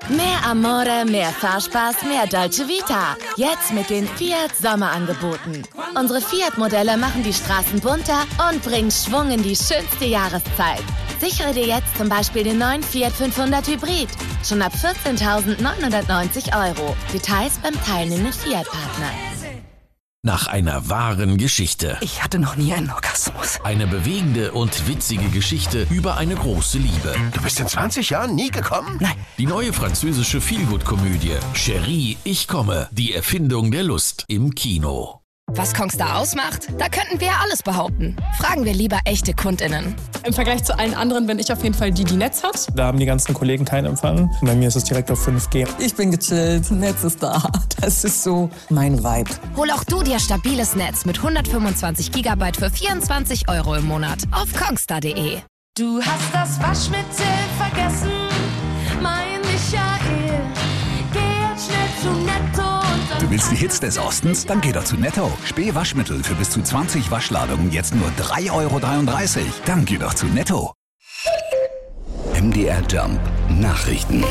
Mehr Amore, mehr Fahrspaß, mehr Dolce Vita. Jetzt mit den Fiat Sommerangeboten. Unsere Fiat-Modelle machen die Straßen bunter und bringen Schwung in die schönste Jahreszeit. Sichere dir jetzt zum Beispiel den neuen Fiat 500 Hybrid. Schon ab 14.990 €. Details beim teilnehmenden Fiat-Partner. Nach einer wahren Geschichte. Ich hatte noch nie einen Orgasmus. Eine bewegende und witzige Geschichte über eine große Liebe. Du bist in 20 Jahren nie gekommen? Nein. Die neue französische Feelgood-Komödie Chérie, ich komme. Die Erfindung der Lust im Kino. Was Kongstar ausmacht? Da könnten wir ja alles behaupten. Fragen wir lieber echte KundInnen. Im Vergleich zu allen anderen bin ich auf jeden Fall die Netz hat. Da haben die ganzen Kollegen keinen Empfang. Bei mir ist es direkt auf 5G. Ich bin gechillt, Netz ist da. Das ist so mein Vibe. Hol auch du dir stabiles Netz mit 125 GB für 24 € im Monat auf kongstar.de. Du hast das Waschmittel vergessen, mein Michael. Geh jetzt schnell zu Netto. Du willst die Hits des Ostens? Dann geh doch zu Netto. Spähwaschmittel für bis zu 20 Waschladungen jetzt nur 3,33 €. Dann geh doch zu Netto. MDR Jump Nachrichten.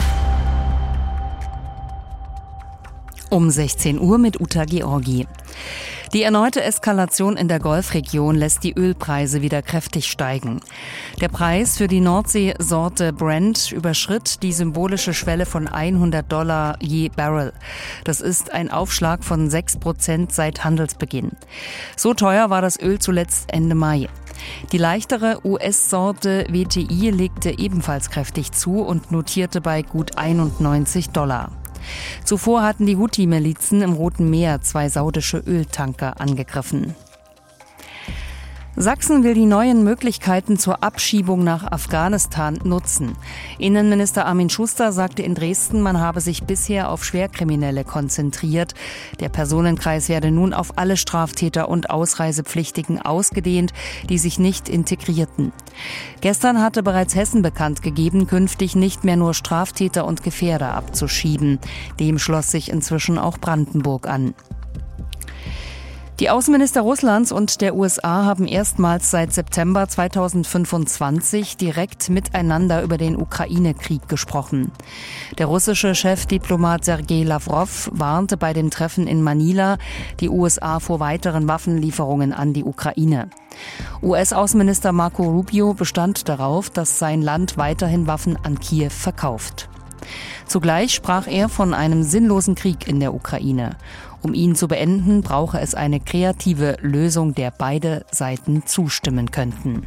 Um 16 Uhr mit Uta Georgi. Die erneute Eskalation in der Golfregion lässt die Ölpreise wieder kräftig steigen. Der Preis für die Nordsee-Sorte Brent überschritt die symbolische Schwelle von $100 je Barrel. Das ist ein Aufschlag von 6% seit Handelsbeginn. So teuer war das Öl zuletzt Ende Mai. Die leichtere US-Sorte WTI legte ebenfalls kräftig zu und notierte bei gut $91. Zuvor hatten die Houthi-Milizen im Roten Meer 2 saudische Öltanker angegriffen. Sachsen will die neuen Möglichkeiten zur Abschiebung nach Afghanistan nutzen. Innenminister Armin Schuster sagte in Dresden, man habe sich bisher auf Schwerkriminelle konzentriert. Der Personenkreis werde nun auf alle Straftäter und Ausreisepflichtigen ausgedehnt, die sich nicht integrierten. Gestern hatte bereits Hessen bekannt gegeben, künftig nicht mehr nur Straftäter und Gefährder abzuschieben. Dem schloss sich inzwischen auch Brandenburg an. Die Außenminister Russlands und der USA haben erstmals seit September 2025 direkt miteinander über den Ukraine-Krieg gesprochen. Der russische Chefdiplomat Sergei Lavrov warnte bei dem Treffen in Manila die USA vor weiteren Waffenlieferungen an die Ukraine. US-Außenminister Marco Rubio bestand darauf, dass sein Land weiterhin Waffen an Kiew verkauft. Zugleich sprach er von einem sinnlosen Krieg in der Ukraine. Um ihn zu beenden, brauche es eine kreative Lösung, der beide Seiten zustimmen könnten.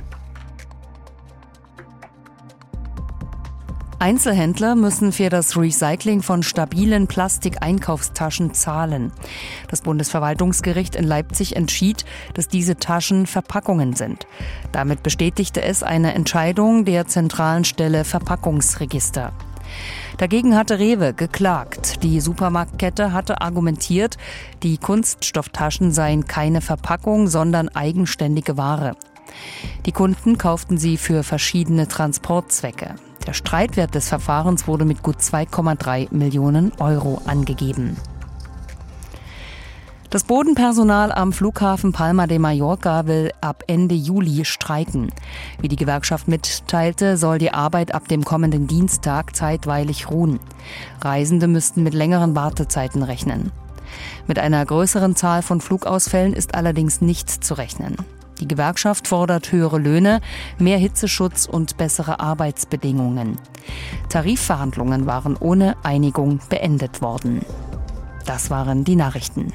Einzelhändler müssen für das Recycling von stabilen Plastikeinkaufstaschen zahlen. Das Bundesverwaltungsgericht in Leipzig entschied, dass diese Taschen Verpackungen sind. Damit bestätigte es eine Entscheidung der zentralen Stelle Verpackungsregister. Dagegen hatte Rewe geklagt. Die Supermarktkette hatte argumentiert, die Kunststofftaschen seien keine Verpackung, sondern eigenständige Ware. Die Kunden kauften sie für verschiedene Transportzwecke. Der Streitwert des Verfahrens wurde mit gut 2,3 Millionen € angegeben. Das Bodenpersonal am Flughafen Palma de Mallorca will ab Ende Juli streiken. Wie die Gewerkschaft mitteilte, soll die Arbeit ab dem kommenden Dienstag zeitweilig ruhen. Reisende müssten mit längeren Wartezeiten rechnen. Mit einer größeren Zahl von Flugausfällen ist allerdings nicht zu rechnen. Die Gewerkschaft fordert höhere Löhne, mehr Hitzeschutz und bessere Arbeitsbedingungen. Tarifverhandlungen waren ohne Einigung beendet worden. Das waren die Nachrichten.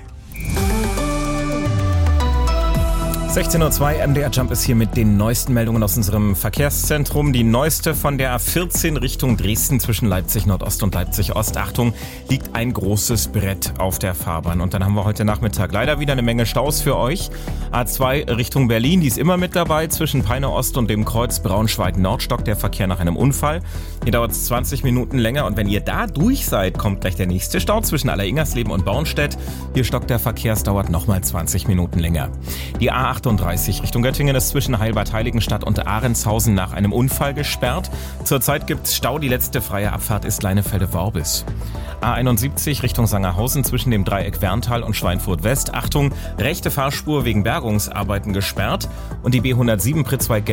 16:02 Uhr, MDR Jump ist hier mit den neuesten Meldungen aus unserem Verkehrszentrum. Die neueste von der A14 Richtung Dresden zwischen Leipzig Nordost und Leipzig Ost. Achtung, liegt ein großes Brett auf der Fahrbahn. Und dann haben wir heute Nachmittag leider wieder eine Menge Staus für euch. A2 Richtung Berlin, die ist immer mit dabei. Zwischen Peine Ost und dem Kreuz Braunschweig-Nord stockt der Verkehr nach einem Unfall. Hier dauert es 20 Minuten länger. Und wenn ihr da durch seid, kommt gleich der nächste Stau zwischen Aller-Ingersleben und Bornstedt. Hier stockt der Verkehr, es dauert nochmal 20 Minuten länger. Die A38 Richtung Göttingen ist zwischen Heilbad-Heiligenstadt und Ahrenshausen nach einem Unfall gesperrt. Zurzeit gibt's Stau, die letzte freie Abfahrt ist Leinefelde-Worbis. A71 Richtung Sangerhausen zwischen dem Dreieck Werntal und Schweinfurt West. Achtung, rechte Fahrspur wegen Bergungsarbeiten gesperrt und die B107 Pritzwalk